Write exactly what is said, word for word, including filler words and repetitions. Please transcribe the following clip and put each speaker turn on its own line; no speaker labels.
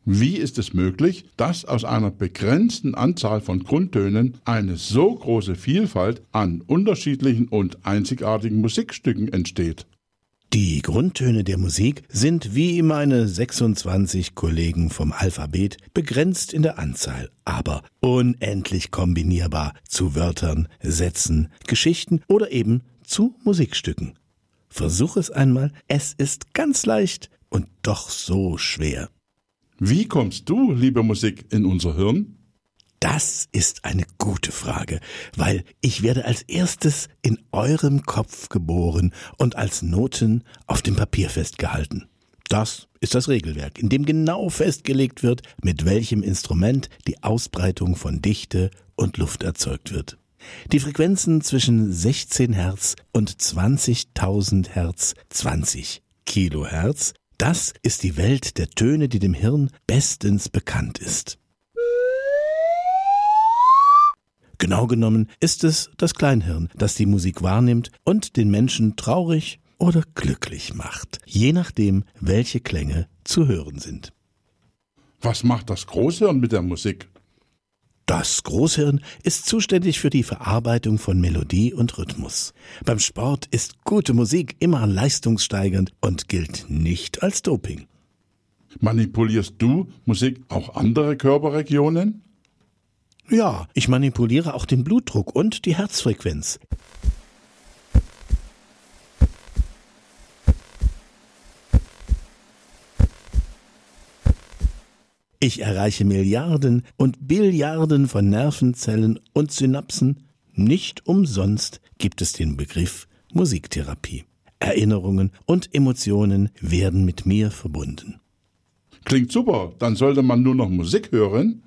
Wie ist es möglich, dass aus einer begrenzten Anzahl von Grundtönen eine so große Vielfalt an unterschiedlichen und einzigartigen Musikstücken entsteht?
Die Grundtöne der Musik sind wie meine sechsundzwanzig Kollegen vom Alphabet begrenzt in der Anzahl, aber unendlich kombinierbar zu Wörtern, Sätzen, Geschichten oder eben zu Musikstücken. Versuch es einmal, es ist ganz leicht und doch so schwer.
Wie kommst du, liebe Musik, in unser Hirn?
Das ist eine gute Frage, weil ich werde als erstes in eurem Kopf geboren und als Noten auf dem Papier festgehalten. Das ist das Regelwerk, in dem genau festgelegt wird, mit welchem Instrument die Ausbreitung von Dichte und Luft erzeugt wird. Die Frequenzen zwischen sechzehn Hertz und zwanzigtausend Hertz, zwanzig Kilohertz, das ist die Welt der Töne, die dem Hirn bestens bekannt ist. Genau genommen ist es das Kleinhirn, das die Musik wahrnimmt und den Menschen traurig oder glücklich macht, je nachdem, welche Klänge zu hören sind.
Was macht das Großhirn mit der Musik?
Das Großhirn ist zuständig für die Verarbeitung von Melodie und Rhythmus. Beim Sport ist gute Musik immer leistungssteigernd und gilt nicht als Doping.
Manipulierst du Musik auch andere Körperregionen?
Ja, ich manipuliere auch den Blutdruck und die Herzfrequenz. Ich erreiche Milliarden und Billiarden von Nervenzellen und Synapsen. Nicht umsonst gibt es den Begriff Musiktherapie. Erinnerungen und Emotionen werden mit mir verbunden.
Klingt super, dann sollte man nur noch Musik hören?